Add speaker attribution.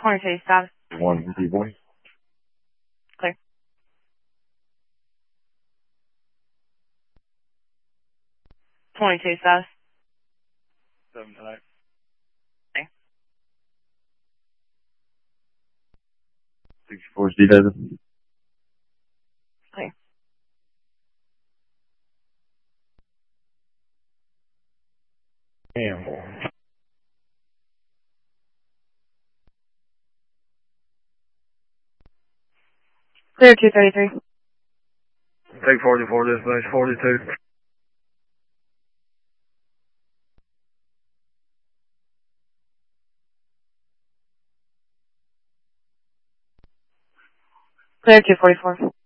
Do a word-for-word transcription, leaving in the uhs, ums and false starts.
Speaker 1: twenty-two, status.
Speaker 2: One, D boy.
Speaker 1: Clear. twenty-two, status.
Speaker 2: Seven tonight.
Speaker 1: Okay.
Speaker 2: sixty-four, D David.
Speaker 1: Clear.
Speaker 2: Damn.
Speaker 1: Clear two thirty-three.
Speaker 2: Take forty-four, dispatch forty-two.
Speaker 1: Clear two forty-four.